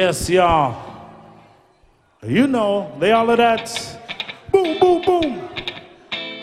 Yes, y'all. You know, they all of that.